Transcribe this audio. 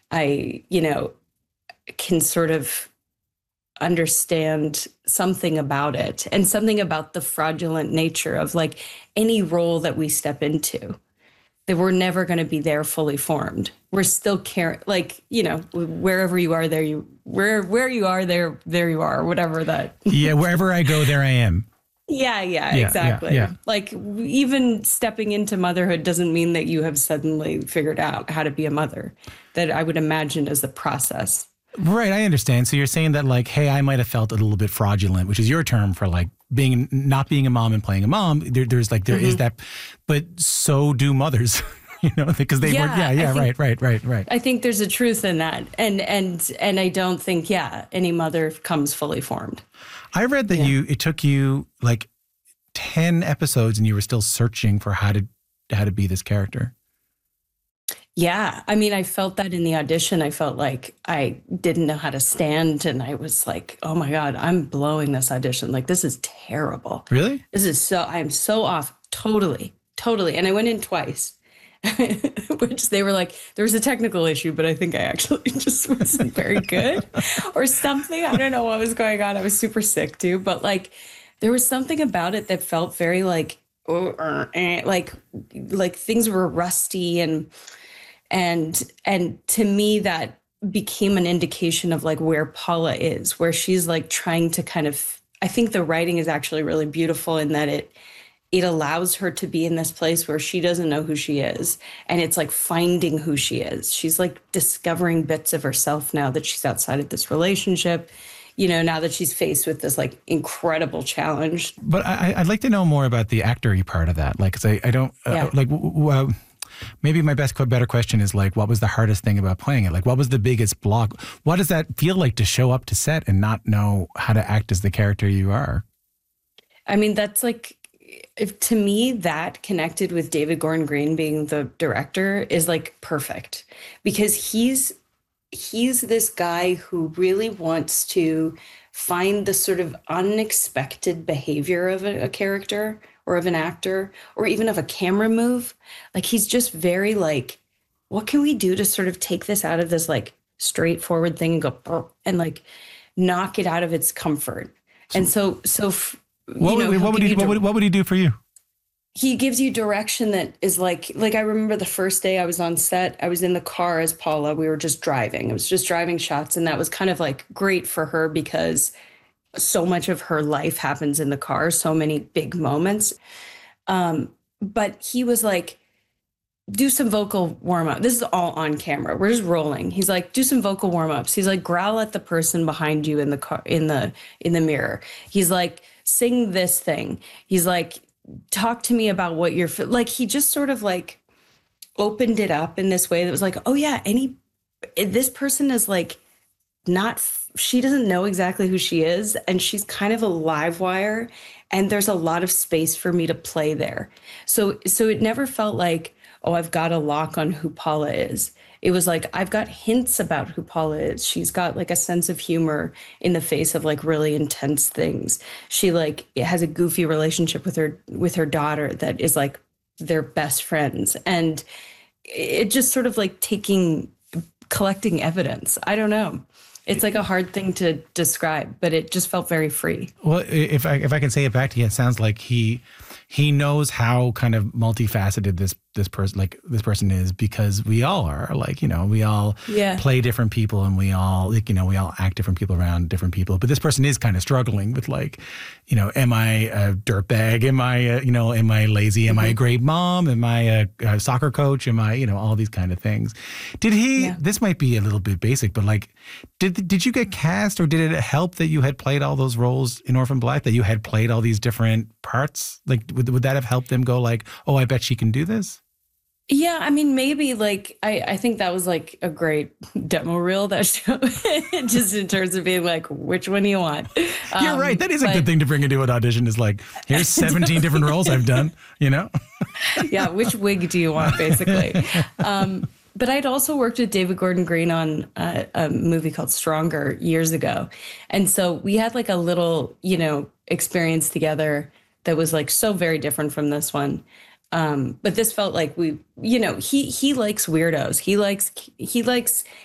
I, can sort of understand something about it and something about the fraudulent nature of like any role that we step into, that we're never going to be there fully formed. We're still like, wherever you are, where you are, there you are, whatever that. Yeah. Wherever I go, there I am. Yeah, exactly. Yeah. Like even stepping into motherhood doesn't mean that you have suddenly figured out how to be a mother. That I would imagine is the process. Right. I understand. So you're saying that like, hey, I might have felt a little bit fraudulent, which is your term for like not being a mom and playing a mom. There's like, there is that, but so do mothers, because they work. Yeah. Right. I think there's a truth in that. And I don't think, any mother comes fully formed. I read that it took you like 10 episodes and you were still searching for how to be this character. Yeah. I mean, I felt that in the audition. I felt like I didn't know how to stand. And I was like, oh my God, I'm blowing this audition. Like, this is terrible. Really? I'm so off. Totally. And I went in twice, which they were like, there was a technical issue, but I think I actually just wasn't very good or something. I don't know what was going on. I was super sick too. But like, there was something about it that felt very like things were rusty and to me that became an indication of like where Paula is, where she's like trying to kind of, I think the writing is actually really beautiful in that it allows her to be in this place where she doesn't know who she is. And it's like finding who she is. She's like discovering bits of herself now that she's outside of this relationship, now that she's faced with this like incredible challenge. But I'd like to know more about the actor-y part of that. Like, 'cause I don't maybe my better question is like, what was the hardest thing about playing it? Like, what was the biggest block? What does that feel like to show up to set and not know how to act as the character you are? I mean, that's like, to me, that connected with David Gordon Green being the director is like perfect, because he's this guy who really wants to find the sort of unexpected behavior of a character or of an actor or even of a camera move. Like, he's just very like, what can we do to sort of take this out of this like straightforward thing and go and like knock it out of its comfort. And what would he do for you? He gives you direction that is like I remember the first day I was on set, I was in the car as Paula. We were just driving. It was just driving shots. And that was kind of like great for her because so much of her life happens in the car, so many big moments. But he was like, do some vocal warm up. This is all on camera. We're just rolling. He's like, do some vocal warm ups. He's like, growl at the person behind you in the car, in the mirror. He's like, sing this thing. He's like, talk to me about what you're like. He just sort of like opened it up in this way that was like, oh yeah, this person is like she doesn't know exactly who she is, and she's kind of a live wire, and there's a lot of space for me to play there. So it never felt like, oh, I've got a lock on who Paula is. It was like, I've got hints about who Paula is. She's got like a sense of humor in the face of like really intense things. She like has a goofy relationship with her daughter that is like they're best friends. And it just sort of like collecting evidence. I don't know. It's like a hard thing to describe, but it just felt very free. Well, if I can say it back to you, it sounds like he knows how kind of multifaceted this person is, because we all are like, we all play different people, and we all we all act different people around different people. But this person is kind of struggling with like, am I a dirtbag? Am I lazy? Am I a great mom? Am I a soccer coach? Am I, all these kind of things. Did he, this might be a little bit basic, but like, did you get cast, or did it help that you had played all those roles in Orphan Black, that you had played all these different parts? Like, would that have helped them go like, oh, I bet she can do this? Yeah, I mean, maybe like I think that was like a great demo reel, that show, just in terms of being like, which one do you want? You're right. That is a good thing to bring into an audition, is like, here's 17 different roles I've done, Yeah, which wig do you want, basically? But I'd also worked with David Gordon Green on a movie called Stronger years ago. And so we had like a little, experience together that was like so very different from this one. But this felt like he likes weirdos. He likes